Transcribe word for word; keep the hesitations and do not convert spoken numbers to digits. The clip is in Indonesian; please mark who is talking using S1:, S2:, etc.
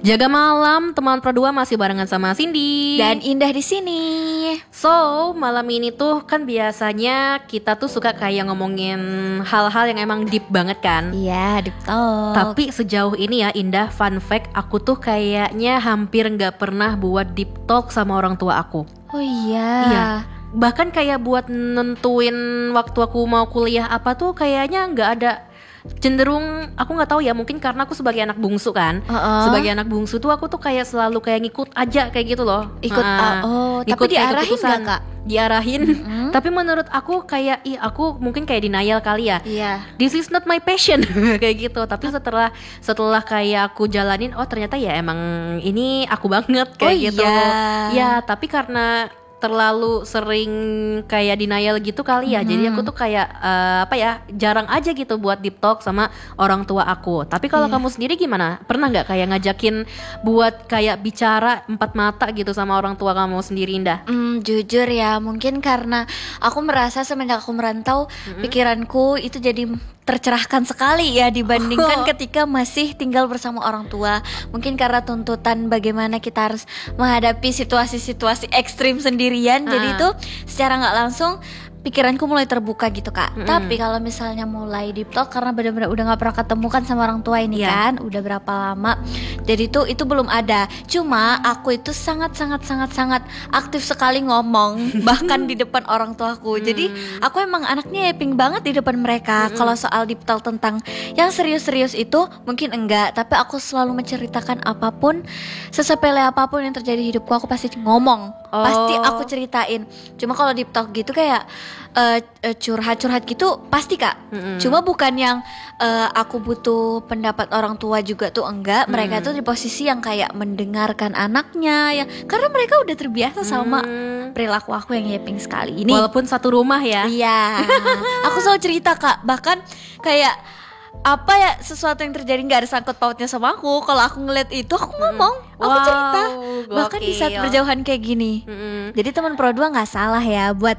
S1: Jaga malam, teman Pro dua masih barengan sama Cindy
S2: dan Indah di sini.
S1: So, malam ini tuh kan biasanya kita tuh suka kayak ngomongin hal-hal yang emang deep banget kan.
S2: Iya, deep talk.
S1: Tapi sejauh ini ya Indah, fun fact, aku tuh kayaknya hampir gak pernah buat deep talk sama orang tua aku.
S2: Oh iya.
S1: Iya. Bahkan kayak buat nentuin waktu aku mau kuliah apa tuh kayaknya gak ada. Cenderung aku nggak tahu ya, mungkin karena aku sebagai anak bungsu kan.
S2: Uh-uh.
S1: Sebagai anak bungsu tuh aku tuh kayak selalu kayak ngikut aja kayak gitu loh.
S2: Ikut uh, oh,
S1: ngikut
S2: tapi diarahin nggak Kak?
S1: Diarahin.
S2: Mm-hmm.
S1: Tapi menurut aku kayak ih aku mungkin kayak denial kali ya.
S2: Iya.
S1: This is not my passion kayak gitu. Tapi setelah setelah kayak aku jalanin, oh ternyata ya emang ini aku banget kayak
S2: oh,
S1: gitu.
S2: Iya.
S1: Ya tapi karena terlalu sering kayak denial gitu kali ya. Mm-hmm. Jadi aku tuh kayak uh, apa ya, jarang aja gitu buat deep talk sama orang tua aku. Tapi kalau yeah. kamu sendiri gimana? Pernah nggak kayak ngajakin buat kayak bicara empat mata gitu sama orang tua kamu sendiri, Indah?
S2: Hmm, jujur ya, mungkin karena aku merasa semenjak aku merantau, mm-hmm. pikiranku itu jadi tercerahkan sekali ya dibandingkan oh. ketika masih tinggal bersama orang tua. Mungkin karena tuntutan bagaimana kita harus menghadapi situasi-situasi ekstrim sendirian, uh. jadi itu secara nggak langsung pikiranku mulai terbuka gitu Kak. Mm-hmm. Tapi kalau misalnya mulai deep talk karena benar-benar udah nggak pernah ketemu kan sama orang tua ini yeah. kan, udah berapa lama. Jadi itu itu belum ada. Cuma aku itu sangat sangat sangat sangat aktif sekali ngomong bahkan di depan orang tuaku. Mm. Jadi aku emang anaknya yaping banget di depan mereka. Mm-hmm. Kalau soal deep talk tentang yang serius-serius itu mungkin enggak, tapi aku selalu menceritakan apapun, sesepele apapun yang terjadi di hidupku aku pasti ngomong. Oh. Pasti aku ceritain. Cuma kalau deep talk gitu kayak uh, uh, curhat-curhat gitu pasti Kak. Mm-hmm. Cuma bukan yang uh, aku butuh pendapat orang tua juga tuh enggak. Mm. Mereka tuh di posisi yang kayak mendengarkan anaknya ya, karena mereka udah terbiasa sama mm. perilaku aku yang yaping sekali ini.
S1: Walaupun satu rumah ya.
S2: Iya. Aku selalu cerita Kak. Bahkan kayak apa ya, sesuatu yang terjadi nggak ada sangkut pautnya sama aku, kalau aku ngeliat itu aku ngomong, mm. aku wow, cerita. Bahkan di saat berjauhan kayak gini. Mm-hmm. Jadi teman Pro dua nggak salah ya buat